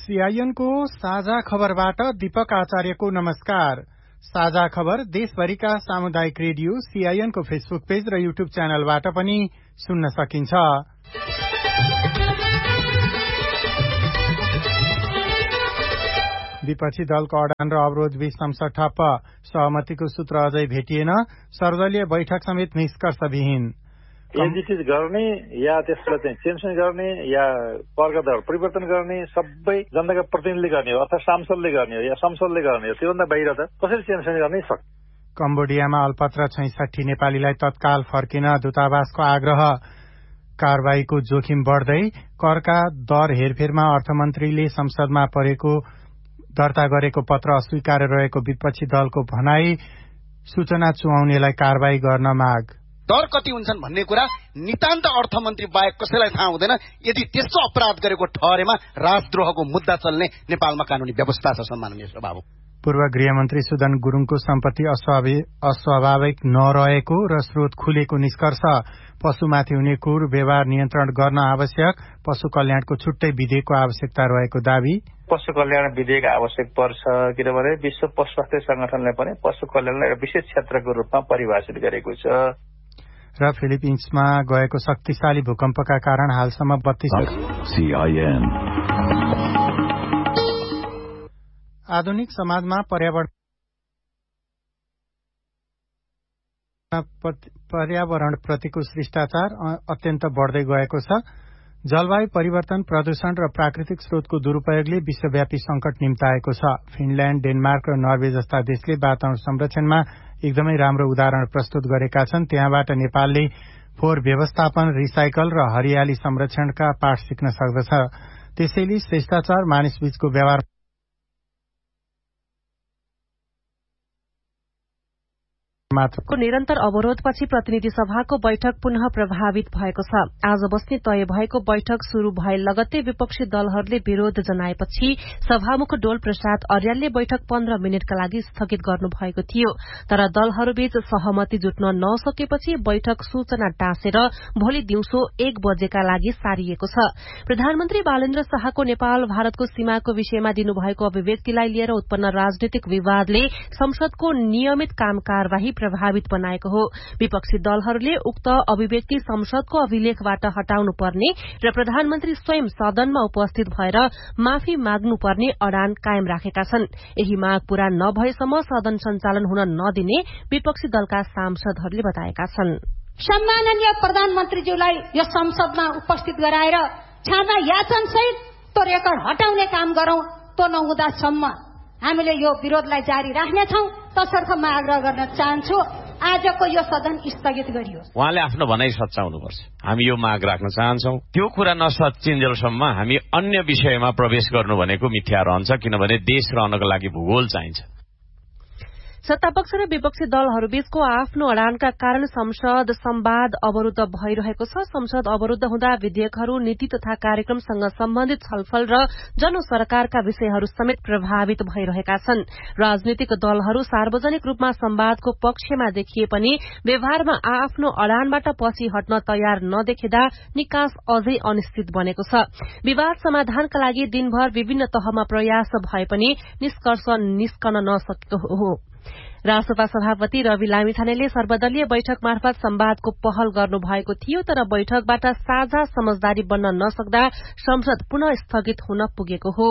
सीआईएनको साझा खबरबाट दीपक आचार्यको नमस्कार। साझा खबर देशभरिका सामुदायिक रेडियो सीआईएनको फेसबुक पेज र युट्युब च्यानलबाट पनि सुन्न सकिन्छ। विपक्षी दलको अडान र अवरोध बीच संसद ठप्प, सहमतिको सूत्र अझै भेटिएन, सर्वदलीय बैठक समेत निष्कर्षविहीन। एनजिटी गर्ने या त्यसलाई चाहिँ चेन्ज गर्ने या करका दर परिवर्तन गर्ने सबै जनताका प्रतिनिधिले गर्ने हो अथवा सांसदले गर्ने हो या संसदले गर्ने हो। त्योभन्दा बाहिर त कसरी चेन्ज गर्ने सक्छ। कम्बोडियामा अल्पत्र 66 नेपालीलाई तत्काल फर्किन दूतावासको आग्रह। कारबाहीको जोखिम बढ्दै, करका दर हेरफेरमा अर्थमन्त्रीले संसदमा दर्ता गरेको पत्र अस्वीकार रहेको विपक्षी दलको भनाई। सूचना चुहाउनेलाई कारबाही गर्न माग। दर कति हुन्छन् भन्ने कुरा नितान्त अर्थमन्त्री बाहेक कसैलाई थाहा हुँदैन। यदि त्यस्तो अपराध गरेको ठहरेमा राजद्रोहको मुद्दा चल्ने नेपालमा कानूनी व्यवस्था छ। सम्माननीय सभामुख, पूर्व गृहमन्त्री सुदन गुरुङको सम्पत्ति अस्वाभाविक नरहेको र स्रोत खुलेको निष्कर्ष। पशुमाथि हुने क्रूर व्यवहार नियन्त्रण गर्न आवश्यक, पशु कल्याणको छुट्टै विधेयकको आवश्यकता रहेको दावी। पशु कल्याण विधेयक आवश्यक पर्छ किनभने विश्व पशु स्वास्थ्य संगठनले पनि पशु कल्याणलाई एउटा विशेष क्षेत्रको रूपमा परिभाषित गरेको छ। र फिलिपिन्समा गएको शक्तिशाली भूकम्पका कारण हालसम्म 32 आधुनिक समाजमा पर्यावरण प्रतिको शिष्टाचार अत्यन्त बढ्दै गएको छ। जलवायु परिवर्तन, प्रदूषण र प्राकृतिक स्रोतको दुरूपयोगले विश्वव्यापी संकट निम्ताएको छ। फिनल्याण्ड, डेनमार्क र नर्वे जस्ता देशले वातावरण संरक्षणमा एकदमै राम्रो उदाहरण प्रस्तुत गरेका छन्। त्यहाँबाट नेपालले फोहोर व्यवस्थापन, रिसाइकल र हरियाली संरक्षणका पाठ सिक्न सक्दछ। त्यसैले शिष्टाचार मानिसबीचको व्यवहार को निरन्तर अवरोधपछि प्रतिनिधि सभाको बैठक पुनः प्रभावित भएको छ। आज बस्ने तय भएको बैठक शुरू भए लगत्तै विपक्षी दलहरूले विरोध जनाएपछि सभामुख डोल प्रसाद अर्यालले बैठक 15 मिनटका लागि स्थगित गर्नु भएको थियो। तर दलहरूबीच सहमति जुट्न नसकेपछि बैठक सूचना टाँसेर भोलि दिउँसो 1 बजेका लागि सारिएको छ। प्रधानमन्त्री बालेन्द्र शाहको नेपाल भारतको सीमाको विषयमा दिनुभएको अभिव्यक्तिलाई लिएर उत्पन्न राजनीतिक विवादले संसदको नियमित काम कारवाही प्रभावित बनाएको हो। विपक्षी दलहरूले उक्त अभिव्यक्ति संसदको अभिलेखबाट हटाउनु पर्ने र प्रधानमन्त्री स्वयं सदनमा उपस्थित भएर माफी माग्नुपर्ने अडान कायम राखेका छन्। यही माग पूरा नभएसम्म सदन सञ्चालन हुन नदिने विपक्षी दलका सांसदहरूले बताएका छन्। सम्माननीय प्रधानमन्त्रीज्यूलाई यो संसदमा उपस्थित गराएर क्षमा याचन सहित त्यो रेकर्ड हटाउने काम गरौं। त्यो नहुँदासम्म हामीले यो विरोधलाई जारी राख्नेछौं। तसर्थ म आग्रह गर्न चाहन्छु आजको यो सदन स्थगित गरियोस्। उहाँले आफ्नो भनाइ सच्याउनुपर्छ। हामी यो माग राख्न चाहन्छौं। त्यो कुरा नसच्चिन्जेलसम्म हामी अन्य विषयमा प्रवेश गर्नु भनेको मिथ्या रहन्छ, किनभने देश रहनको लागि भूगोल चाहिन्छ। सत्तापक्ष र विपक्षी दलहरूबीचको आफ्नो अडानका कारण संसद संवाद अवरूद्ध भइरहेको छ। संसद अवरूद्ध हुँदा विधेयकहरू, नीति तथा कार्यक्रमसँग सम्बन्धित छलफल र जनसरकारका विषयहरू समेत प्रभावित भइरहेका छन्। राजनीतिक दलहरू सार्वजनिक रूपमा संवादको पक्षमा देखिए पनि व्यवहारमा आफ्नो अडानबाट पछि हट्न तयार नदेखिँदा निकास अझै अनिश्चित बनेको छ। विवाद समाधानका लागि दिनभर विभिन्न तहमा प्रयास भए पनि निष्कर्ष निस्कन नसकेको हो। राष्ट्रपा सभापति रवि लामिछानेले सर्वदलीय बैठक मार्फत संवादको पहल गर्नु भएको थियो, तर बैठकबाट साझा समझदारी बन्न नसक्दा संसद पुनः स्थगित हुन पुगेको हो।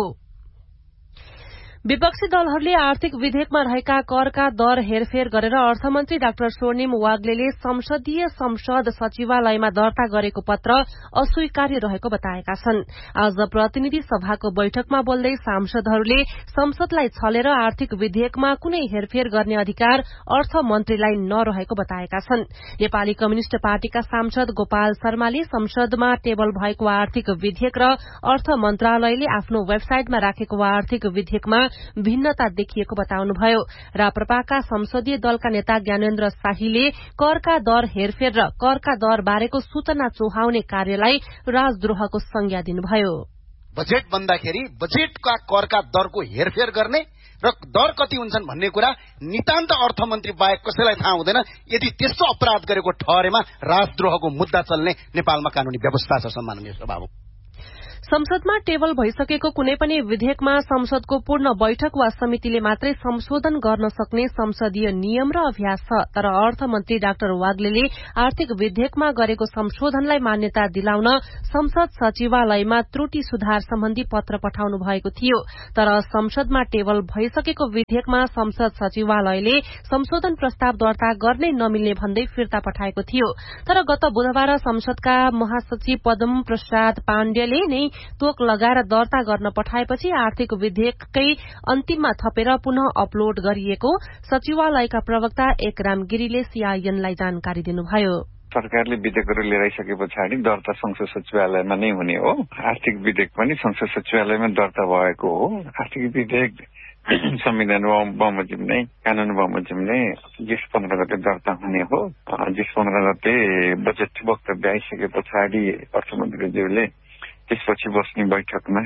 विपक्षी दलहरूले आर्थिक विधेयकमा रहेका करका दर हेरफेर गरेर अर्थमन्त्री डाक्टर स्वर्णिम वाग्लेले संसदीय संसद सचिवालयमा दर्ता गरेको पत्र अस्वीकार्य रहेको बताएका छन्। आज प्रतिनिधि सभाको बैठकमा बोल्दै सांसदहरूले संसदलाई छलेर आर्थिक विधेयकमा कुनै हेरफेर गर्ने अधिकार अर्थमन्त्रीलाई नरहेको बताएका छन्। नेपाली कम्युनिष्ट पार्टीका सांसद गोपाल शर्माले संसदमा टेबल भएको आर्थिक विधेयक र अर्थ मन्त्रालयले आफ्नो वेबसाइटमा राखेको आर्थिक विधेयकमा भिन्नता देखिएको बताउनुभयो। राप्रपाका संसदीय दलका नेता ज्ञानेन्द्र शाहीले करका दर हेरफेर र करका दर बारेको सूचना चुहाउने कार्यलाई राजद्रोहको संज्ञा दिनुभयो। बजेट बन्दाखेरि बजेटका करका दरको हेरफेर गर्ने र दर कति हुन्छन् भन्ने कुरा नितान्त अर्थमन्त्री बाहेक कसैलाई थाहा हुँदैन। यदि त्यस्तो अपराध गरेको ठहरेमा राजद्रोहको मुद्दा चल्ने नेपालमा कानूनी व्यवस्था छ। सम्माननीय सभामुख, संसदमा टेबल भइसकेको कुनै पनि विधेयकमा संसदको पूर्ण बैठक वा समितिले मात्रै संशोधन गर्न सक्ने संसदीय नियम र अभ्यास छ। तर अर्थमन्त्री डाक्टर वाग्लेले आर्थिक विधेयकमा गरेको संशोधनलाई मान्यता दिलाउन संसद सचिवालयमा त्रुटि सुधार सम्बन्धी पत्र पठाउनु भएको थियो। तर संसदमा टेबल भइसकेको विधेयकमा संसद सचिवालयले संशोधन प्रस्ताव दर्ता गर्नै नमिल्ने भन्दै फिर्ता पठाएको थियो। तर गत बुधबार संसदका महासचिव पद्म प्रसाद पाण्डेले नै तोक लगाएर दर्ता गर्न पठाएपछि आर्थिक विधेयककै अन्तिममा थपेर पुनः अपलोड गरिएको सचिवालयका प्रवक्ता एकराम गिरीले सीआईएनलाई जानकारी दिनुभयो। सरकारले विधेयकहरू लिएर आइसके पछाडि दर्ता संसद सचिवालयमा नै हुने हो। आर्थिक विधेयक पनि संसद सचिवालयमा दर्ता भएको हो। आर्थिक विधेयक संविधान बमोजिम नै कानून बमोजिम नै जेठ 15 गते दर्ता हुने हो। जेठ 15 गते बजेट वक्तव्य आइसके पछाडि अर्थमन्त्रीज्यूले त्यसपछि बस्ने बैठकमा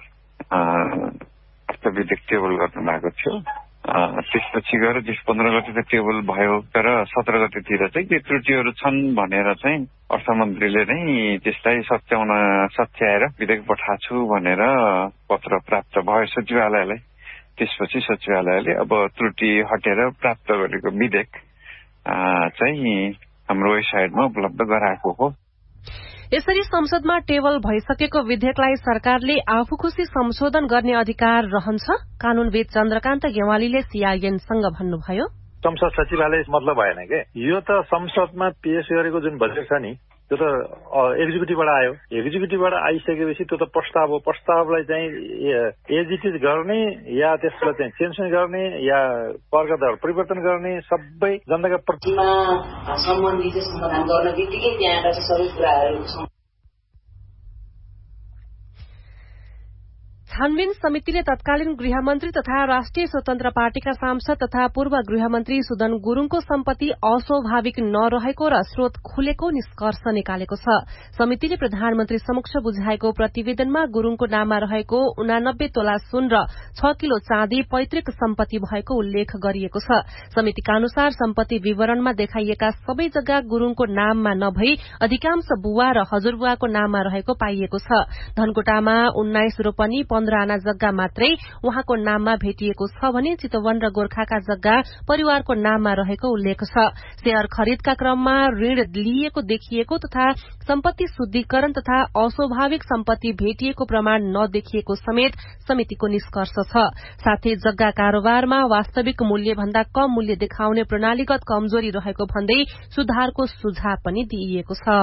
अर्थ विधेयक टेबल गर्नु भएको थियो। त्यसपछि गएर जेठ 15 गते त टेबल भयो, तर 17 गतेतिर चाहिँ के त्रुटिहरू छन् भनेर चाहिँ अर्थमन्त्रीले नै त्यसलाई सच्याएर विधेयक पठाछु भनेर पत्र प्राप्त भयो सचिवालयलाई। त्यसपछि सचिवालयले अब त्रुटि हटेर प्राप्त गरेको विधेयक चाहिँ हाम्रो वेबसाइटमा उपलब्ध गराएको हो। यसरी संसदमा टेबल भइसकेको विधेयकलाई सरकारले आफू खुशी संशोधन गर्ने अधिकार रहन्छ, कानूनविद चन्द्रकान्त गेवालीले सीआईएनसँग भन्नुभयो। संसद सचिवालय मतलब भएन के, यो त संसदमा पेश गरेको जुन बजेट छ नि त्यो त एक्जिक्युटिभबाट आयो। एक्जिक्युटिभबाट आइसकेपछि त्यो त प्रस्ताव हो। प्रस्तावलाई चाहिँ एज इट इज गर्ने या त्यसलाई चाहिँ चेन्ज गर्ने या करका दर परिवर्तन गर्ने सबै जनताका प्रतिमा सम्बन्धित समाधान गर्न बित्तिकै त्यहाँबाट सबै कुराहरू छानबिन समितिले तत्कालीन गृहमन्त्री तथा राष्ट्रिय स्वतन्त्र पार्टीका सांसद तथा पूर्व गृहमन्त्री सुदन गुरूङको सम्पत्ति अस्वाभाविक नरहेको र स्रोत खुलेको निष्कर्ष निकालेको छ। समितिले प्रधानमन्त्री समक्ष बुझाएको प्रतिवेदनमा गुरूङको नाममा रहेको 89 तोला सुन र 6 किलो चाँदी पैतृक सम्पत्ति भएको उल्लेख गरिएको छ। समितिका अनुसार सम्पत्ति विवरणमा देखाइएका सबै जग्गा गुरूङको नाममा नभई अधिकांश बुवा र हजुरबुवाको नाममा रहेको पाइएको छ। धनकुटामा 19 रोपनी 15 आना जग्गा मात्रै उहाँको नाममा भेटिएको छ भने चितवन र गोर्खाका जग्गा परिवारको नाममा रहेको उल्लेख छ। शेयर खरिदका क्रममा ऋण लिएको देखिएको तथा सम्पत्ति शुद्धिकरण तथा अस्वाभाविक सम्पत्ति भेटिएको प्रमाण नदेखिएको समेत समितिको निष्कर्ष छ। साथै जग्गा कारोबारमा वास्तविक मूल्य भन्दा कम मूल्य देखाउने प्रणालीगत कमजोरी रहेको भन्दै सुधारको सुझाव पनि दिइएको छ।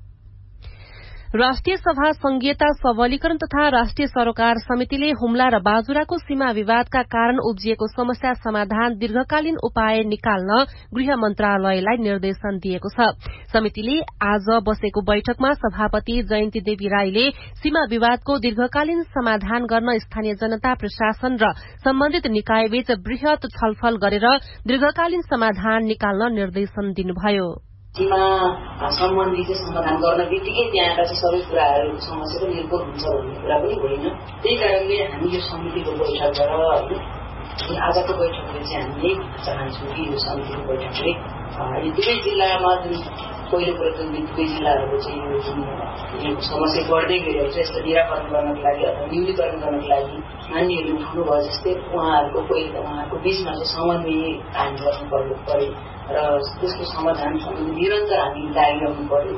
राष्ट्रिय सभा संघीयता सबलीकरण तथा राष्ट्रिय सरोकार समितिले हुम्ला र बाजुराको सीमा विवादका कारण उब्जिएको समस्या समाधान दीर्घकालीन उपाय निकाल्न गृह मन्त्रालयलाई निर्देशन दिएको छ। समितिले आज बसेको बैठकमा सभापति जयन्ती देवी राईले सीमा विवादको दीर्घकालीन समाधान गर्न स्थानीय जनता प्रशासन र सम्बन्धित निकायबीच वृहत छलफल गरेर दीर्घकालीन समाधान निकाल्न निर्देशन दिनुभयो। सीमा सम्बन्धी समाधान गर्न बित्तिकै त्यहाँबाट सबै कुराहरू समस्याको निर्भर हुन्छ भन्ने कुरा पनि होइन। त्यही कारणले हामी यो समितिको बैठकबाट आजको बैठकले चाहिँ हामीले चाहन्छौँ कि यो समितिको बैठकले यो दुवै जिल्लामा जुन पहिलो कुरो दुवै जिल्लाहरूको चाहिँ यो समस्या बढ्दै गइरहेको छ यसलाई निराकरण गर्नको लागि अथवा न्यूनीकरण गर्नको लागि मान्यहरूले उठाउनुभयो जस्तै उहाँहरूको बीचमा चाहिँ समन्वय कायम गर्नु पर्यो र त्यसको समाधान निरन्तर हामी लागिरहनु पर्यो।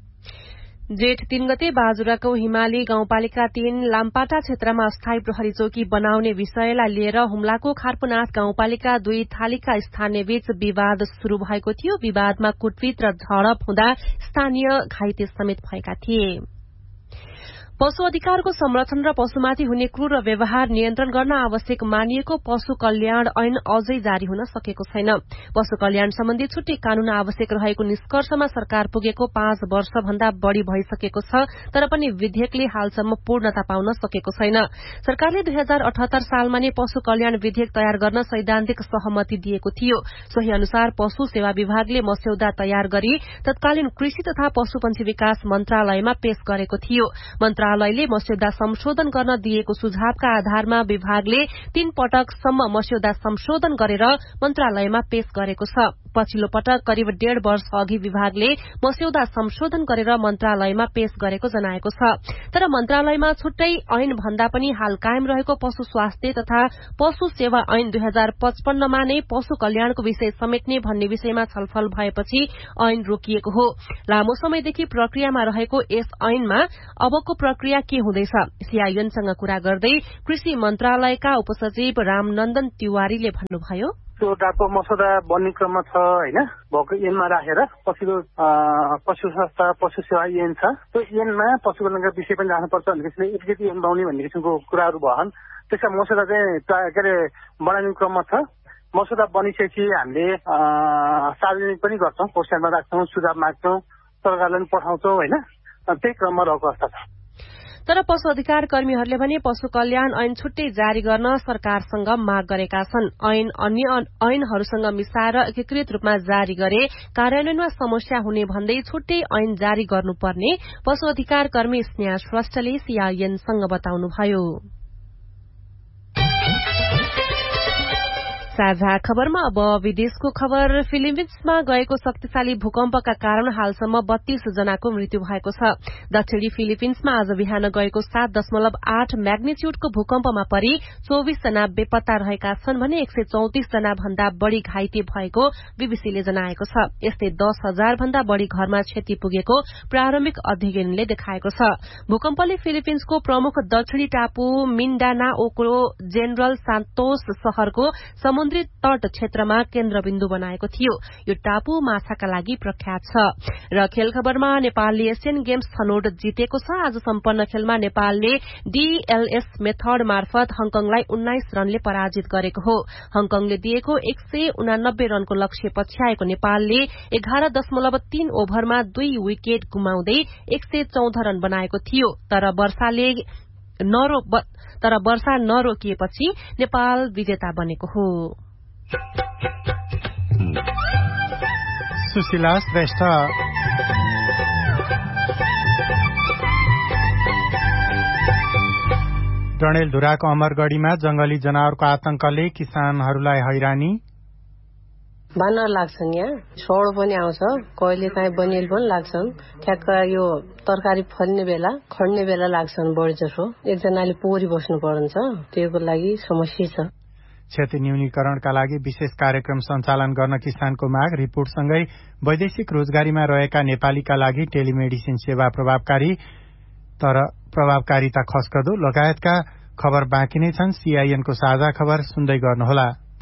जेठ 3 गते बाजुराको हिमाली गाउँपालिका 3 लामपाटा क्षेत्रमा अस्थायी प्रहरी चौकी बनाउने विषयलाई लिएर हुम्लाको खारपुनाथ गाउँपालिका 2 थालीका स्थानीय बीच विवाद शुरू भएको थियो। विवादमा कुटपिट र झडप हुँदा स्थानीय घाइते समेत भएका थिए। पशु अधिकारको संरक्षण र पशुमाथि हुने क्रूर व्यवहार नियन्त्रण गर्न आवश्यक मानिएको पशु कल्याण ऐन अझै जारी हुन सकेको छैन। पशु कल्याण सम्बन्धी छुट्टै कानून आवश्यक रहेको निष्कर्षमा सरकार पुगेको 5 वर्ष भन्दा बढ़ी भइसकेको छ, तर पनि विधेयकले हालसम्म पूर्णता पाउन सकेको छैन। सरकारले 2078 सालमा नै पशु कल्याण विधेयक तयार गर्न सैद्धान्तिक सहमति दिएको थियो। सोही अनुसार पशु सेवा विभागले मस्यौदा तयार गरी तत्कालीन कृषि तथा पशुपन्छी विकास मन्त्रालयमा पेश गरेको थियो। मन्त्रालयले मस्यौदा संशोधन गर्न दिएको सुझावका आधारमा विभागले 3 पटकसम्म मस्यौदा संशोधन गरेर मन्त्रालयमा पेश गरेको छ। पछिल्लो पटक करिब 1.5 वर्ष अघि विभागले मस्यौदा संशोधन गरेर मन्त्रालयमा पेश गरेको जनाएको छ। तर मन्त्रालयमा छुट्टै ऐन भन्दा पनि हाल कायम रहेको पशु स्वास्थ्य तथा पशु सेवा ऐन 2055 मा नै पशु कल्याणको विषय समेट्ने भन्ने विषयमा छलफल भएपछि ऐन रोकिएको हो। लामो समयदेखि प्रक्रियामा रहेको यस ऐनमा अबको प्रक्रिया के हुँदैछ? सीआईएनसँग कुरा गर्दै कृषि मन्त्रालयका उपसचिव रामनन्दन तिवारीले भन्नुभयो, त्यो डाको मसौदा बन्ने क्रममा छ हैन, भएको ऐनमा राखेर पछिल्लो पशु स्वास्थ्य पशु सेवा ऐन छ, त्यो ऐनमा पशु कल्याणका विषय पनि राख्नुपर्छ भन्ने किसिमले एकचोटि ऐन बनाउने भन्ने किसिमको कुराहरू भएन। त्यसका मसौदा चाहिँ बनाउने क्रममा छ। मसौदा बनिसकेपछि हामीले सार्वजनिक पनि गर्छौं, पोस्टरमा राख्छौं, सुझाव माग्छौं, सरकारलाई पनि पठाउँछौं हैन, त्यही क्रममा रहेको अवस्था छ। तर पशु अधिकार कर्मीहरूले भने पशु कल्याण ऐन छुट्टै जारी गर्न सरकारसँग माग गरेका छन्। ऐन अन्य ऐनहरूसँग मिसाएर एकीकृत रूपमा जारी गरे कार्यान्वयनमा समस्या हुने भन्दै छुट्टै ऐन जारी गर्नुपर्ने पशु अधिकार कर्मी स्नेहा श्रेष्ठले सीआईएनसँग बताउनुभयो। साझा खबरमा अब विदेशको खबर। फिलिपिन्समा गएको शक्तिशाली भूकम्पका कारण हालसम्म 32 जनाको मृत्यु भएको छ। दक्षिणी फिलिपिन्समा आज बिहान गएको 7.8 म्याग्निच्युडको भूकम्पमा परि 24 जना बेपत्ता रहेका छन् भने 134 जना भन्दा बढ़ी घाइते भएको बीबीसीले जनाएको छ। यस्तै 10,000 भन्दा बढ़ी घरमा क्षति पुगेको प्रारम्भिक अध्ययनले देखाएको छ। भूकम्पले फिलिपिन्सको प्रमुख दक्षिणी टापु मिन्डानाओको जेनरल सान्तोस शहरको समुद्री तट क्षेत्रमा केन्द्रबिन्दु बनाएको थियो। यो टापु माछाका लागि प्रख्यात छ। र खेल खबरमा नेपालले एशियन गेम्स छनौट जितेको छ। आज सम्पन्न खेलमा नेपालले डीएलएस मेथड मार्फत हङकङलाई 19 रनले पराजित गरेको हो। हङकङले दिएको 189 रनको लक्ष्य पछ्याएको नेपालले 11.3 ओभरमा 2 विकेट गुमाउँदै 114 रन बनाएको थियो। तर वर्षा नरोकिएपछि नेपाल विजेता बनेको हो। सुशीला श्रेष्ठ। डडेलधुराको अमरगढ़ीमा जंगली जनावरको आतंकले किसानहरूलाई हैरानी। बानर लाग्छन्, यहाँ छोड पनि आउँछ, कहिले काहीँ बनिल पनि लाग्छन्। ठ्याक्क यो तरकारी फल्ने बेला खड्ने बेला लाग्छन् बढी जसो। एकजनाले पोरी बस्नु पर्छ, त्यसको लागि समस्या छ। क्षति न्यूनीकरणका लागि विशेष कार्यक्रम सञ्चालन गर्न किसानको माग। रिपोर्टसँगै वैदेशिक रोजगारीमा रहेका नेपालीका लागि टेलिमेडिसिन सेवा प्रभावकारी, तर प्रभावकारिता खस्कदो लगायतका खबर बाँकी नै छन्। सीआईएनको साझा खबर सुन्दै गर्नुहोला।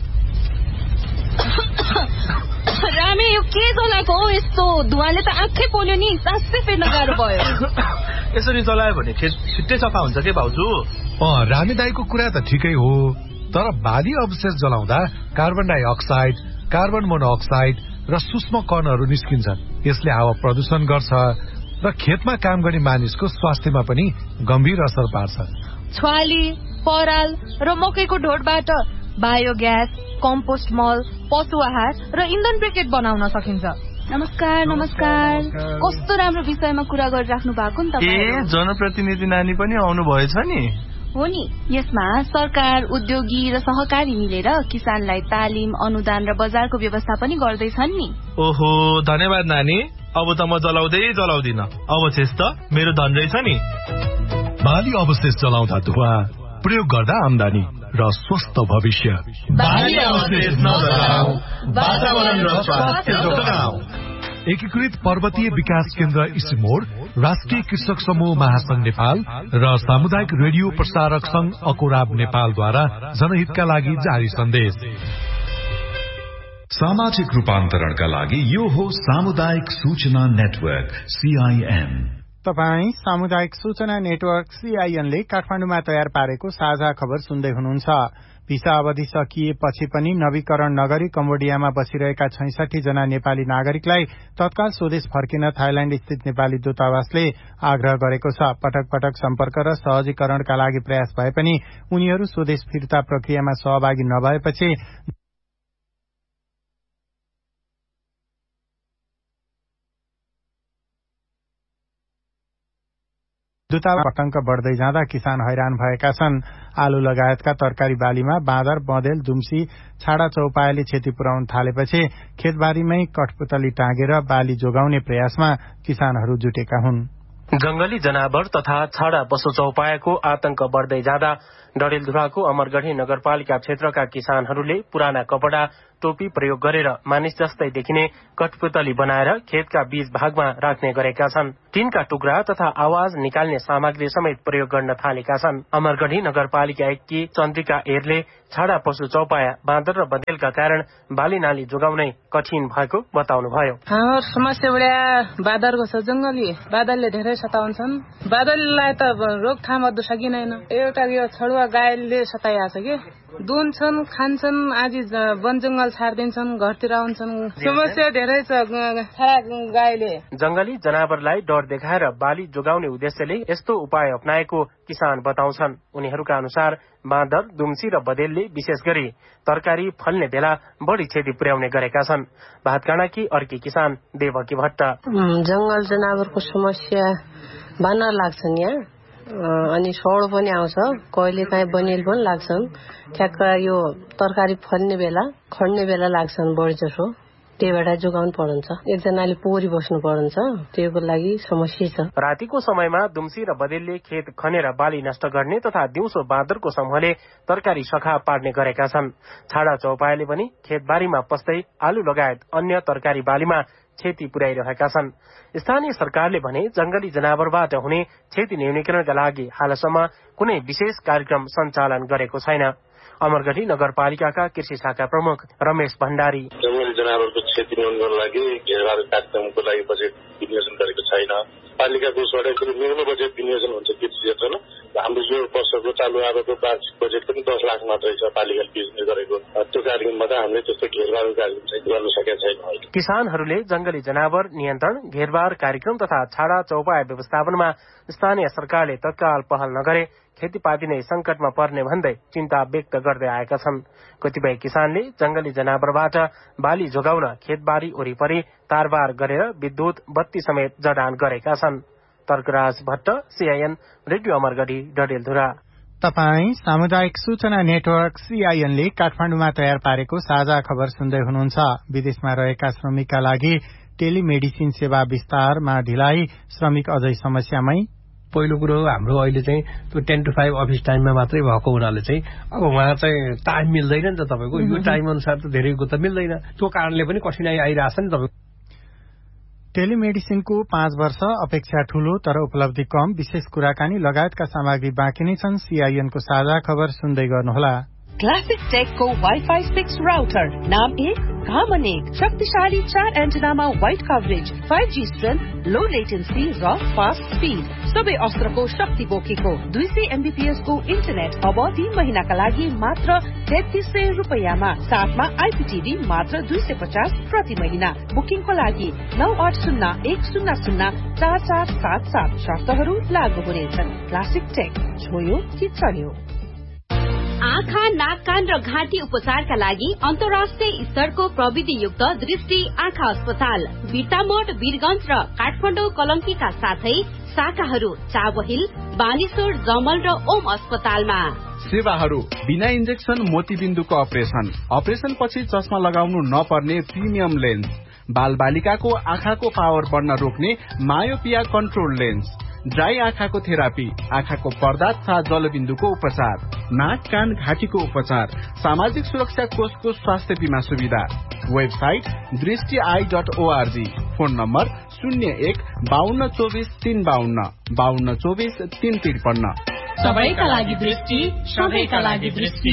रामे यो के जलाएको हो? यस्तो धुवाले त आँखै पोल्यो नि, सासै फेर्न गाह्रो भयो। यसरी जलायो भने खेत छिट्टै सफा हुन्छ के भाउजू? रामे दाईको कुरा त ठिकै हो, तर बाली अवशेष जलाउँदा कार्बन डाइअक्साइड, कार्बन मोनोअक्साइड र सूक्ष्म कणहरू निस्किन्छन्। यसले हावा प्रदूषण गर्छ र खेतमा काम गर्ने मानिसको स्वास्थ्यमा पनि गम्भीर असर पार्छ। छ्वाली, पराल र मकैको ढोडबाट बायोग्यास, कम्पोस्ट मल, पशु आहार र इन्धन ब्रिकेट बनाउन सकिन्छ। नमस्कार। कस्तो राम्रो विषयमा कुरा गरिराख्नु भएको नि तपाईँ। जनप्रतिनिधि नानी पनि आउनु भएछ नि? हो नि। यसमा सरकार, उद्योगी र सहकारी मिलेर किसानलाई तालिम, अनुदान र बजारको व्यवस्था पनि गर्दैछन् नि। ओहो, धन्यवाद नानी। अब त म जलाउँदिन। अवशेष त मेरो धन रहेछ नि। बाली अवशेष जलाउँदा धुवा, प्रयोग गर्दा आम्दानी र स्वस्थ भविष्य। बाली अवशेष नजलाऊ, वातावरण र स्वास्थ्य जोगाऊ। एकीकृत पर्वतीय विकास केन्द्र इसिमोड, राष्ट्रिय कृषक समूह महासंघ नेपाल र सामुदायिक रेडियो प्रसारक संघ अकोराब नेपालद्वारा जनहितका लागि जारी सन्देश। सामाजिक रूपान्तरणका लागि यो हो सामुदायिक सूचना नेटवर्क सीआईएन। तपाई सामुदायिक सूचना नेटवर्क सीआईएनले काठमाडौँमा तयार पारेको साझा खबर सुन्दै हुनुहुन्छ। भिसा अवधि सकिएपछि पनि नवीकरण नगरी कम्बोडियामा बसिरहेका 66 जना नेपाली नागरिकलाई तत्काल स्वदेश फर्किन थाइल्याण्ड स्थित नेपाली दूतावासले आग्रह गरेको छ। पटक पटक सम्पर्क र सहजीकरणका लागि प्रयास भए पनि उनीहरू स्वदेश फिर्ता प्रक्रियामा सहभागी नभएपछि दूतावास आतंक बढ़दै जाँदा किसान हैरान भएका छन्। आलु लगायतका तरकारी बालीमा बाँदर, बँदेल, दुम्सी, छाडा चौपायाले क्षति पुर्याउन थालेपछि खेतबारीमै कठपुतली टाँगेर बाली जोगाउने प्रयासमा किसानहरू जुटेका हुन्। जंगली जनावर तथा छाडा पशु चौपायाको आतंक बढ़दै जाँदा डडेलधुराको अमरगढी नगरपालिका क्षेत्रका किसानहरूले पुराना कपडा, टोपी प्रयोग गरेर मानिस जस्तै देखिने कठपुतली बनाएर खेतका बीच भागमा राख्ने गरेका छन्। टिनका टुक्रा तथा आवाज निकाल्ने सामग्री समेत प्रयोग गर्न थालेका छन्। अमरगढी नगरपालिका एकी चन्द्रिका एरले छाडा पशु चौपाया, बाँदर र बँदेलका कारण बाली नाली जोगाउनै कठिन भएको बताउनुभयो। हाम्रो समस्या बढ्या बाँदरको छ। जंगली बाँदरले धेरै सताउँछन्। बाँदरलाई त रोकथाम अझ सकिँदैन। एउटा यो छडुवा गाईले सताइएको छ कि दुन्छन्, खान्छन्, आदि वन जंगल छाड्दिन्छन्, घरतिर आउँछन्। समस्या धेरै छ गाईले। जंगली जनावरलाई डर देखाएर बाली जोगाउने उद्देश्यले यस्तो उपाय अपनाएको किसान बताउँछन्। उनीहरूका अनुसार बाँदर, दुम्सी र बँदेलले विशेष गरी तरकारी फल्ने बेला बढ़ी क्षति पुर्याउने गरेका छन्। भातकाँडाकी अर्की किसान देवकी भट्ट। जंगल जनावरको समस्या बानर लाग्छन् यहाँ, अनि सौड पनि आउँछ, कहिले काहीँ बनेल पनि लाग्छन्। ठ्याक्क यो तरकारी फल्ने बेला, खड्ने बेला लाग्छन् बढी जसो। त्यहीबाट जोगाउनु पर्छ। एकजनाले पोरी बस्नु पर्छ, त्यसको लागि समस्या छ। रातिको समयमा दुम्सी र बँदेलले खेत खनेर बाली नष्ट गर्ने तथा दिउँसो बाँदरको समूहले तरकारी सखा पार्ने गरेका छन्। छाडा चौपायाले पनि खेतबारीमा पस्दै आलु लगायत अन्य तरकारी बालीमा क्षति पुर्याइरहेका छन्। स्थानीय सरकारले भने जंगली जनावरबाट हुने क्षति न्यूनीकरणका लागि हालसम्म कुनै विशेष कार्यक्रम सञ्चालन गरेको छैन। अमरगढी नगरपालिकाका कृषि शाखा प्रमुख रमेश भण्डारी। जंगली जनावरको क्षति न्यूनीकरणको लागि घेरबार कार्यक्रमको लागि बजेट विनियोजन गरेको छैन। पालिकाको सडकको न्यून बजेट विनियोजन हुन्छ कृषि क्षेत्रमा। हाम्रो यो वर्षको चालु आएको वार्षिक बजेट पनि 10 लाख मात्रै छ पालिकाले विनियोजन गरेको। त्यो कार्यक्रमबाट हामीले त्यस्तो घेरबार कार्यक्रम चाहिँ गर्न सकेका छैनौँ। किसानहरूले जंगली जनावर नियन्त्रण, घेरबार कार्यक्रम तथा छाडा चौपाया व्यवस्थापनमा स्थानीय सरकारले तत्काल पहल नगरे खेतीपाती नै संकटमा पर्ने भन्दै चिन्ता व्यक्त गर्दै आएका छन्। कतिपय किसानले जंगली जनावरबाट बाली जोगाउन खेतबारी वरिपरि तारबार गरेर विद्युत बत्ती समेत जडान गरेका छन्। Tarkaraj Bhatt, CIN radio Amargadhi, Dadeldhura. तपाई सामुदायिक सूचना नेटवर्क CIN ले काठमाडौँमा तयार पारेको साझा खबर सुन्दै हुनुहुन्छ। विदेशमा रहेका श्रमिकका लागि टेलिमेडिसिन सेवा विस्तारमा ढिलाइ, श्रमिक अझै समस्यामै। पहिलो कुरो हाम्रो अहिले चाहिँ त्यो 10 to 5 अफिस टाइममा मात्रै भएको हुनाले चाहिँ अब उहाँ चाहिँ टाइम मिल्दैन नि त तपाईँको। यो टाइम अनुसार त धेरैको त मिल्दैन। त्यो कारणले पनि कठिनाई आइरहेछ नि तपाईँको। टेलिमेडिसिनको 5 वर्ष अपेक्षा ठूलो तर उपलब्धि कम, विशेष कुराकानी लगायतका सामग्री बाँकी नै छन्। CIN को साझा खबर सुन्दै गर्नुहोला। क्लासिक टेक को वाईफाई 6 राउटर, नाम 1 काम 1, शक्तिशाली 4 एन्टेनामा वाइड कभरेज, 5G स्ट्रेन्थ, लो लेटेन्सी र फास्ट स्पीड, सबै अस्त्रको शक्ति बोकेको 200 MBPS को इन्टरनेट अब 3 महिनाका लागि मात्र 3300 रुपैयाँमा, साथमा IPTV मात्र 250 प्रति महिना। बुकिङको लागि 9801004477, शर्तहरू लागू हुनेछन्। क्लासिक टेक, छोयो कि चल्यो। आँखा, नाक, कान र घाँटी उपचारका लागि अन्तर्राष्ट्रिय स्तरको प्रविधियुक्त दृष्टि आँखा अस्पताल बिर्तामोड, वीरगंज र काठमाडौँ कलंकीका साथै शाखाहरू चाबहिल, बानेश्वर, जमल र ओम अस्पतालमा। सेवाहरू बिना इन्जेक्सन मोतीबिन्दुको अपरेसन पछि चस्मा लगाउनु नपर्ने प्रिमियम लेन्स, बाल बालिकाको आँखाको पावर बढ्न रोक्ने मायोपिया कन्ट्रोल लेन्स, ड्राई आँखाको थेरापी, आँखाको पर्दा तथा जलबिन्दुको उपचार, नाक, कान, घाँटीको उपचार, सामाजिक सुरक्षा कोषको स्वास्थ्य बीमा सुविधा। Website दृष्टि.org, phone number 01-5224-352, 5224-353। सबैका लागि दृष्टि, सबैका लागि दृष्टि।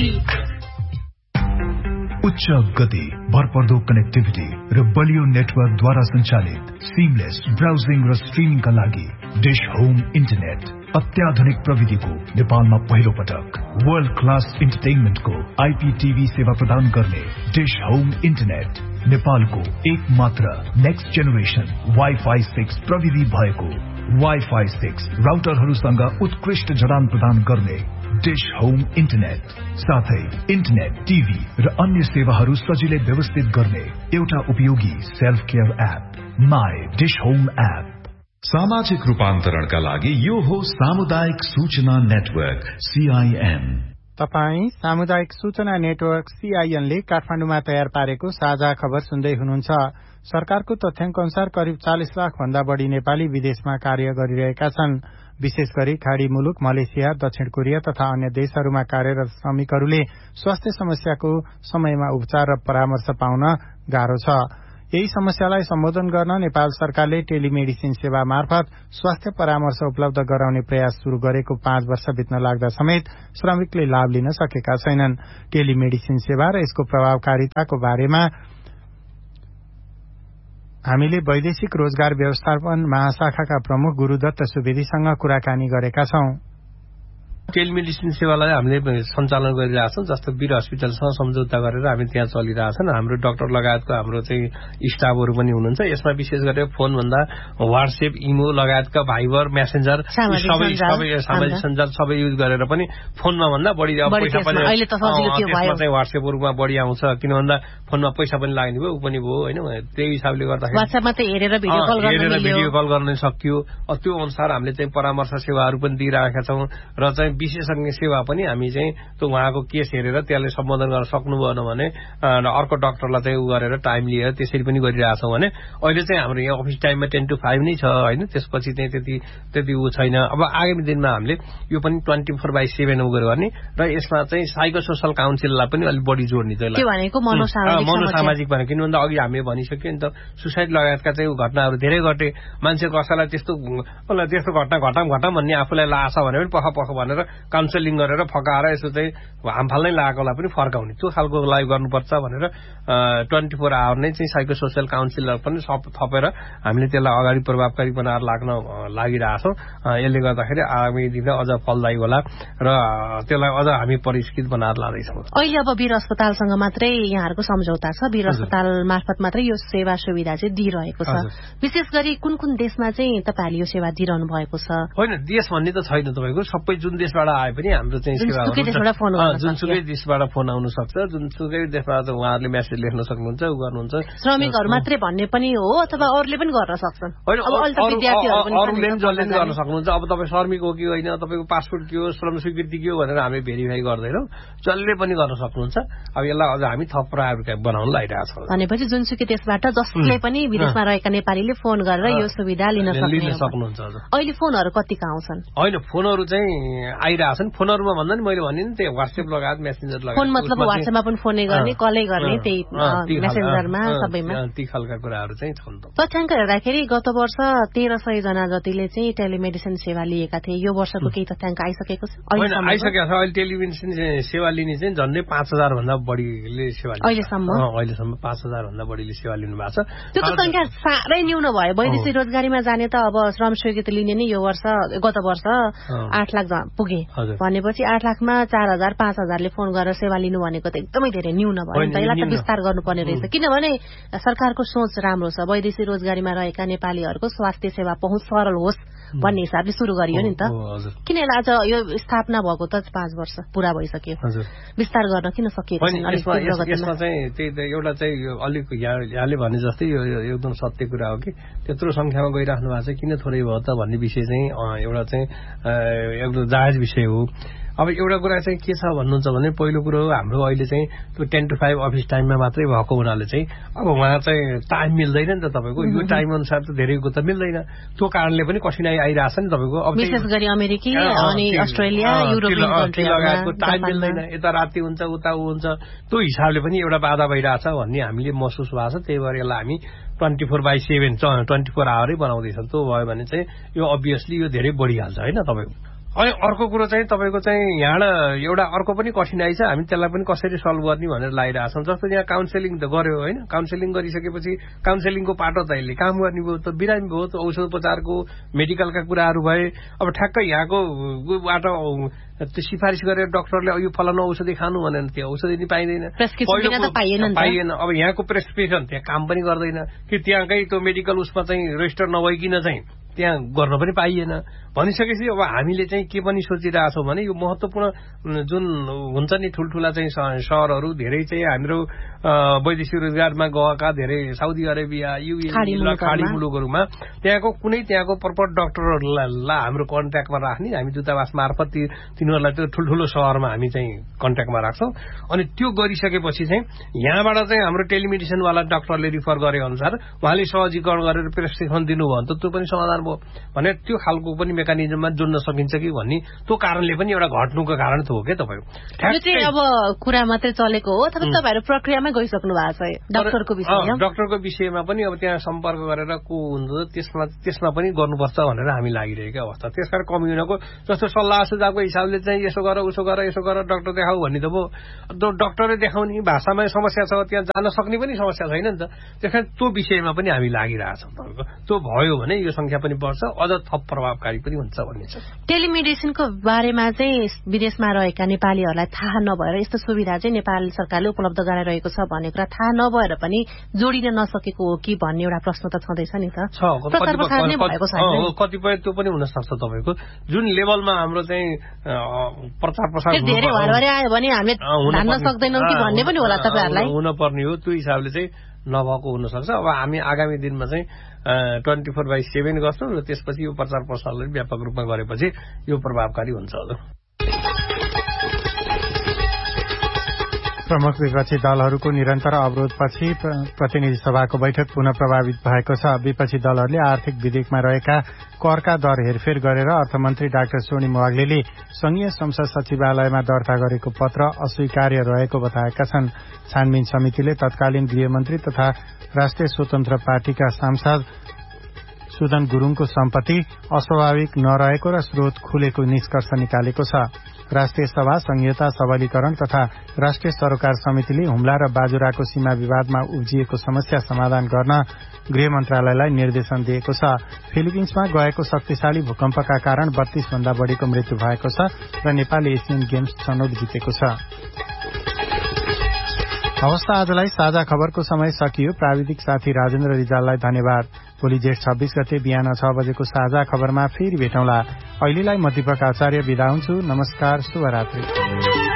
उच्च गति, भरपर्दो कनेक्टिभिटी र बलियो नेटवर्कद्वारा सञ्चालित सिमलेस ब्राउजिङ र स्ट्रिमिङका लागि डिश होम इन्टरनेट, अत्याधुनिक प्रविधिको नेपालमा पहिलो पटक वर्ल्ड क्लास इन्टरटेनमेन्टको IPTV सेवा प्रदान गर्ने डिश होम इन्टरनेट, नेपालको एक मात्र नेक्स्ट जेनेरेसन वाइफाई 6 प्रविधि भएको वाइफाई 6 राउटरहरूसँग उत्कृष्ट जडान प्रदान गर्ने डिश होम इन्टरनेट, साथै इन्टरनेट, टिभी र अन्य सेवाहरू सजिलै व्यवस्थित गर्ने एउटा उपयोगी self care app, my dish home app. सामाजिक रूपान्तरणका लागि यो हो सामुदायिक सूचना नेटवर्क CIN। तपाई सामुदायिक सूचना नेटवर्क CIN ले काठमाडौँमा तयार पारेको साझा खबर सुन्दै हुनुहुन्छ। सरकारको तथ्याङ्क अनुसार करिब 40 लाख भन्दा बढ़ी नेपाली विदेशमा कार्य गरिरहेका छन्। विशेष गरी खाड़ी मुलुक मलेसिया, दक्षिण कोरिया तथा अन्य देशहरूमा कार्यरत श्रमिकहरूले स्वास्थ्य समस्याको समयमा उपचार र परामर्श पाउन गाह्रो छ। यही समस्यालाई सम्बोधन गर्न नेपाल सरकारले टेलिमेडिसिन सेवा मार्फत स्वास्थ्य परामर्श उपलब्ध गराउने प्रयास शुरू गरेको 5 वर्ष बित्न लाग्दा समेत श्रमिकले लाभ लिन सकेका छैनन्। टेलिमेडिसिन सेवा र यसको प्रभावकारिताको बारेमा हामीले वैदेशिक रोजगार व्यवस्थापन महाशाखाका प्रमुख गुरुदत्त सुवेदीसँग कुराकानी गरेका छौं। टेलिमेडिसिन सेवालाई हामीले सञ्चालन गरिरहेछौँ। जस्तो वीर हस्पिटलसँग सम्झौता गरेर हामी त्यहाँ चलिरहेछन्। हाम्रो डाक्टर लगायतको हाम्रो चाहिँ स्टाफहरू पनि हुनुहुन्छ। यसमा विशेष गरेर फोनभन्दा व्हाट्सएप, इमो लगायतका भाइबर, मेसेन्जर सबै सामाजिक सञ्जाल सबै युज गरेर पनि फोनमा भन्दा बढी पैसा पनि व्हाट्सएपहरूमा बढी आउँछ। किन भन्दा फोनमा पैसा पनि लाग्ने भयो, ऊ पनि भयो होइन। त्यही हिसाबले गर्दाखेरि हेरेर भिडियो कल गर्न सकियो। त्यो अनुसार हामीले चाहिँ परामर्श सेवाहरू पनि दिइरहेका छौँ र चाहिँ विशेषज्ञ सेवा पनि हामी चाहिँ त्यो उहाँको केस हेरेर त्यसले सम्बोधन गर्न सक्नु भएन भने अर्को डाक्टरलाई चाहिँ उ गरेर टाइम लिएर त्यसरी पनि गरिरहेछौँ भने अहिले चाहिँ हाम्रो यहाँ अफिस टाइममा 10 to 5 नै छ होइन। त्यसपछि चाहिँ त्यति उ छैन। अब आगामी दिनमा हामीले यो पनि 24/7 उ गर्यो भने र यसमा चाहिँ साइको सोसल काउन्सिललाई पनि अलिक बढी जोड्ने चाहिँ मनोसामाजिक भनेको किन भन्दा अघि हामीले भनिसक्यो नि त सुसाइड लगायतका चाहिँ घटनाहरू धेरै घटे। मान्छे कसैलाई त्यस्तो घटना घटाम भन्ने आफूलाई लाग्छ भने पनि पख भनेर काउन्सिलिङ गरेर फकाएर यसो चाहिँ हामफाल नै लागेकोलाई पनि फर्काउने त्यो खालको लागि गर्नुपर्छ भनेर 24 आवर नै चाहिँ साइको सोसियल काउन्सिलर पनि थपेर हामीले त्यसलाई अगाडि प्रभावकारी बनाएर लाग्न लागिरहेछौँ। यसले गर्दाखेरि आगामी दिनमा अझ फलदायी होला र त्यसलाई अझ हामी परिष्कृत बनाएर लाँदैछौँ। अहिले अब वीर अस्पतालसँग मात्रै यहाँहरूको सम्झौता छ। वीर अस्पताल मार्फत मात्रै यो सेवा सुविधा चाहिँ दिइरहेको छ। विशेष गरी कुन कुन देशमा चाहिँ तपाईँहरूले यो सेवा दिइरहनु भएको छ? होइन, देश भन्ने त छैन। तपाईँको सबै जुन देशबाट आए पनि हाम्रो चाहिँ जुनसुकै देशबाट फोन आउन सक्छ। जुनसुकै देशबाट उहाँहरूले मेसेज लेख्न सक्नुहुन्छ, उ गर्नुहुन्छ। श्रमिकहरू मात्रै भन्ने पनि हो अथवा अरूले पनि गर्न सक्छन्? होइन, अरूले पनि जसले पनि गर्न सक्नुहुन्छ। अब तपाईँ श्रमिक हो कि होइन, तपाईँको पासपोर्ट के हो, श्रम स्वीकृति के हो भनेर हामी भेरिफाई गर्दैनौँ। जसले पनि गर्न सक्नुहुन्छ। अब यसलाई अझ हामी थप प्रायोरिटी बनाउन लागिरहेका छौँ। भनेपछि जुनसुकै देशबाट जसले पनि विदेशमा रहेका नेपालीले फोन गरेर यो सुविधा लिन सक्नुहुन्छ। अहिले फोनहरू कतिका आउँछन्? होइन, फोनहरू चाहिँ आइरहेछन्। फोनहरूमा भन्दा नि मैले भने नि त्यही व्हाट्सएप लगायत मेसेन्जर लगायत। फोन मतलब व्हाट्सएपमा पनि फोनै गर्ने, कलै गर्ने, त्यही मेसेन्जरमा सबैमा ती खालका कुराहरू चाहिँ छन्। तथ्याङ्क हेर्दाखेरि गत वर्ष 1300 जना जतिले चाहिँ टेलिमेडिसिन सेवा लिएका थिए। यो वर्षको केही तथ्याङ्क आइसकेको छ? आइसकेको छ। अहिले टेलिमेडिसिन सेवा लिने चाहिँ झन्डै 5000 भन्दा बढीले सेवा अहिलेसम्म 5000 भन्दा बढीले सेवा लिनु भएको छ। त्यो त संख्या साह्रै न्यून भयो। वैदेशिक रोजगारीमा जाने त अब श्रम स्वीकृति लिने नि यो वर्ष गत वर्ष 8 लाख पुगे भनेपछि 8 लाखमा 4000 5000ले फोन गरेर सेवा लिनु भनेको त एकदमै धेरै न्यून भयो। यसलाई त विस्तार गर्नुपर्ने रहेछ। किनभने सरकारको सोच राम्रो छ। वैदेशिक रोजगारीमा रहेका नेपालीहरूको स्वास्थ्य सेवा पहुँच सरल होस् भन्ने हिसाबले सुरु गरियो नि त। किन यसलाई आज यो स्थापना भएको त 5 वर्ष पूरा भइसक्यो, विस्तार गर्न किन सकिएको छैन? यसमा चाहिँ त्यही त एउटा चाहिँ अलिक यहाँले भने जस्तै यो एकदम सत्य कुरा हो कि त्यत्रो संख्यामा गइराख्नु भएको छ, किन थोरै भयो त भन्ने विषय चाहिँ एउटा चाहिँ एकदम जायज विषय हो। अब एउटा कुरा चाहिँ के छ भन्नुहुन्छ भने पहिलो कुरो हाम्रो अहिले चाहिँ त्यो 10 to 5 अफिस टाइममा मात्रै भएको हुनाले चाहिँ अब उहाँ चाहिँ टाइम मिल्दैन नि त। तपाईँको यो टाइम अनुसार त धेरैको त मिल्दैन। त्यो कारणले पनि कठिनाई आइरहेछ नि तपाईँको। अब विशेष गरी अमेरिकी अनि अस्ट्रेलिया, युरोपियन कन्ट्री लगायतको टाइम मिल्दैन। यता राति हुन्छ, उता हुन्छ। त्यो हिसाबले पनि एउटा बाधा भइरहेछ भन्ने हामीले महसुस भएको छ। त्यही भएर यसलाई हामी 24/7 24 आवरै बनाउँदैछौँ। त्यो भयो भने चाहिँ यो अभियसली यो धेरै बढिहाल्छ होइन तपाईँको। अनि अर्को कुरो चाहिँ तपाईँको चाहिँ यहाँ एउटा अर्को पनि कठिनाई छ। हामी त्यसलाई पनि कसरी सल्भ गर्ने भनेर लागिरहेछौँ। जस्तो यहाँ काउन्सेलिङ त गर्यो होइन, काउन्सेलिङ गरिसकेपछि काउन्सेलिङको पाटो त यसले काम गर्ने भयो, त बिरामी भयो, त औषधोपचारको मेडिकलका कुराहरू भए। अब ठ्याक्कै यहाँको बाट त्यो सिफारिस गरेर डाक्टरले यो फलानु औषधि खानु भनेर त्यो औषधि नि पाइएन। अब यहाँको प्रेसक्रिप्सन त्यहाँ काम पनि गर्दैन कि त्यहाँकै त्यो मेडिकल उसमा चाहिँ रेजिस्टर नभइकन चाहिँ त्यहाँ गर्न पनि पाइएन भनिसकेपछि अब हामीले चाहिँ के पनि सोचिरहेछौँ भने यो महत्वपूर्ण जुन हुन्छ नि ठुल्ठुला चाहिँ सहरहरू धेरै चाहिँ हाम्रो वैदेशिक रोजगारमा गएका धेरै साउदी अरेबिया युएई खाडी मुलुकहरूमा त्यहाँको प्रपर डाक्टरहरूलाई हाम्रो कन्ट्याक्टमा राख्ने हामी दूतावास मार्फत तिनीहरूलाई त्यो ठुल्ठुलो सहरमा हामी चाहिँ कन्ट्याक्टमा राख्छौँ अनि त्यो गरिसकेपछि चाहिँ यहाँबाट चाहिँ हाम्रो टेलिमेडिसिनवाला डाक्टरले रिफर गरे अनुसार उहाँले सहजीकरण गरेर प्रेसक्रिप्सन दिनुभयो भने त त्यो पनि समाधान भयो भने त्यो खालको पनि मेकानिजममा जोड्न सकिन्छ कि भन्ने त्यो कारणले पनि एउटा घट्नुको कारण त हो क्या तपाईँको यो चाहिँ अब कुरा मात्रै चलेको हो अथवा तपाईँहरू प्रक्रियामै गइसक्नु भएको छ डाक्टरको विषयमा पनि अब त्यहाँ सम्पर्क गरेर को हुन्छ त्यसमा पनि गर्नुपर्छ भनेर हामी लागिरहेको अवस्था त्यसकारण कम्युनिटीको जस्तो सल्लाह सुझावको हिसाबले चाहिँ यसो गर उसो गर डाक्टर देखाऊ भन्ने त भयो डाक्टरले देखाउने भाषामा समस्या छ त्यहाँ जान सक्ने पनि समस्या छैन नि त त्यसकारण त्यो विषयमा पनि हामी लागिरहेछौँ तपाईँको त्यो भयो भने यो संख्या पनि बढ्छ अझ थप प्रभावकारी पनि हुन्छ भन्ने छ टेलिमेडिसिनको बारेमा चाहिँ विदेशमा रहेका नेपालीहरूलाई थाहा नभएर यस्तो सुविधा चाहिँ नेपाल सरकारले उपलब्ध गराइरहेको छ भन्ने कुरा थाहा नभएर पनि जोडिन नसकेको हो कि भन्ने एउटा प्रश्न त छँदैछ नि त कतिपय त्यो पनि हुन सक्छ तपाईँको जुन लेभलमा हाम्रो चाहिँ प्रचार प्रसार धेरै हरभरे आयो भने हामीले धान्न सक्दैनौँ कि भन्ने पनि होला तपाईँहरूलाई हुनुपर्ने हो त्यो हिसाबले चाहिँ नभएको हुन सक्छ अब हामी आगामी दिनमा चाहिँ 24/7 गर्छौँ र त्यसपछि यो प्रचार प्रसारलाई व्यापक रूपमा गरेपछि यो प्रभावकारी हुन्छ हजुर प्रमुख विपक्षी दलहरूको निरन्तर अवरोधपछि प्रतिनिधि सभाको बैठक पुनः प्रभावित भएको छ विपक्षी दलहरूले आर्थिक विधेयकमा रहेका करका दर हेरफेर गरेर अर्थमन्त्री डाक्टर स्वर्णिम वाग्लेले संघीय संसद सचिवालयमा दर्ता गरेको पत्र अस्वीकार्य रहेको बताएका छन् छानबिन समितिले तत्कालीन गृहमन्त्री तथा राष्ट्रिय स्वतन्त्र पार्टीका सांसद सुदन गुरूङको सम्पत्ति अस्वाभाविक नरहेको र स्रोत खुलेको निष्कर्ष निकालेको छ राष्ट्रिय सभा संघीयता सबलीकरण तथा राष्ट्रिय सरोकार समितिले हुम्ला र बाजुराको सीमा विवादमा उब्जिएको समस्या समाधान गर्न गृह मन्त्रालयलाई निर्देशन दिएको छ फिलिपिन्समा गएको शक्तिशाली भूकम्पका कारण 32 भन्दा बढ़ीको मृत्यु भएको छ र नेपालले एसियन गेम्स छनौट जितेको छ हवस् आजलाई साझा खबरको समय सकियो प्राविधिक साथी राजेन्द्र रिजाललाई धन्यवाद भोलि जेठ 26 गते बिहान 6 बजेको साझा खबरमा फेरि भेटौँला अहिलेलाई म दीपक आचार्य बिदा हुन्छु नमस्कार शुभरात्रि